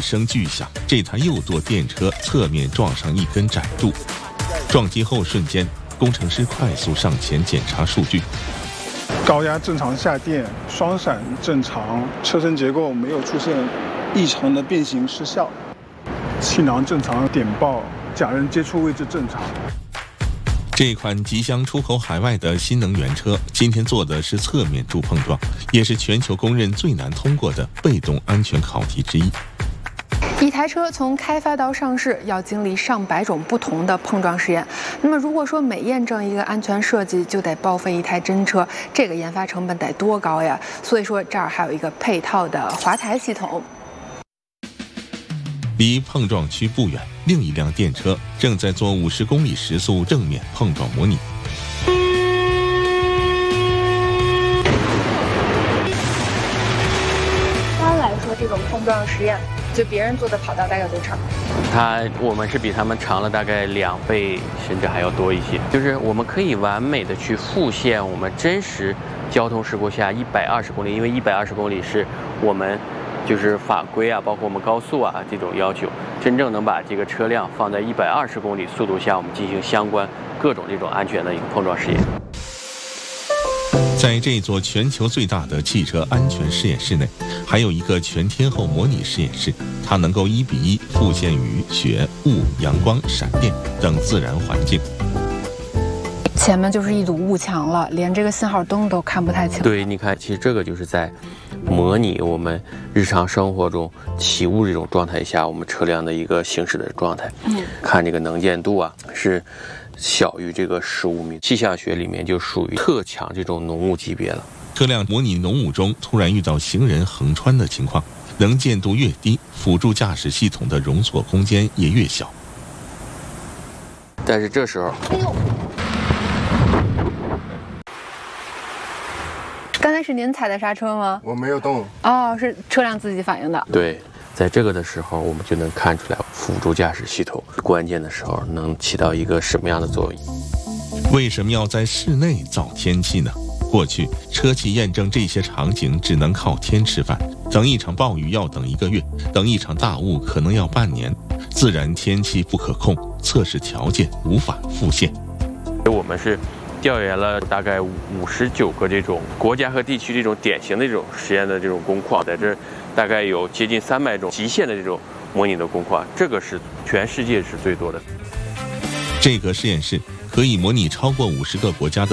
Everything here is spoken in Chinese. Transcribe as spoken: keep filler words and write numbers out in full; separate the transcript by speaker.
Speaker 1: 声巨响，这台右舵电车侧面撞上一根窄柱，撞击后瞬间，工程师快速上前检查数据。
Speaker 2: 高压正常下电，双闪正常，车身结构没有出现异常的变形失效，气囊正常点爆，假人接触位置正常。
Speaker 1: 这款即将出口海外的新能源车，今天做的是侧面柱碰撞，也是全球公认最难通过的被动安全考题之一。
Speaker 3: 一台车从开发到上市要经历上百种不同的碰撞实验，那么如果说每验证一个安全设计就得报废一台真车，这个研发成本得多高呀？所以说这儿还有一个配套的滑台系统。
Speaker 1: 离碰撞区不远，另一辆电车正在做五十公里时速正面碰撞模拟。
Speaker 3: 一般来说，这种碰撞实验，就别人做的跑道大概有多长？
Speaker 4: 它我们是比他们长了大概两倍，甚至还要多一些。就是我们可以完美的去复现我们真实交通事故下一百二十公里，因为一百二十公里是我们。就是法规啊，包括我们高速啊这种要求，真正能把这个车辆放在一百二十公里速度下，我们进行相关各种这种安全的一个碰撞实验。
Speaker 1: 在这座全球最大的汽车安全实验室内，还有一个全天候模拟实验室，它能够一比一复现雨、雪、雾、阳光、闪电等自然环境。
Speaker 3: 前面就是一堵雾墙了，连这个信号灯都看不太清。
Speaker 4: 对，你看，其实这个就是在模拟我们日常生活中起雾这种状态下，我们车辆的一个行驶的状态。嗯，看这个能见度啊，是小于这个十五米，气象学里面就属于特强这种浓雾级别了。
Speaker 1: 车辆模拟浓雾中突然遇到行人横穿的情况，能见度越低，辅助驾驶系统的容错空间也越小。
Speaker 4: 但是这时候，
Speaker 3: 哎呦！刚才是您踩的刹车吗？
Speaker 5: 我没有动。
Speaker 3: 哦，是车辆自己反应的。
Speaker 4: 对，在这个的时候，我们就能看出来辅助驾驶系统关键的时候能起到一个什么样的作用。
Speaker 1: 为什么要在室内造天气呢？过去车企验证这些场景只能靠天吃饭，等一场暴雨要等一个月，等一场大雾可能要半年。自然天气不可控，测试条件无法复现。
Speaker 4: 我们是调研了大概五十九个这种国家和地区这种典型的这种实验的这种工况，在这大概有接近三百种极限的这种模拟的工况，这个是全世界是最多的。
Speaker 1: 这个实验室可以模拟超过五十个国家的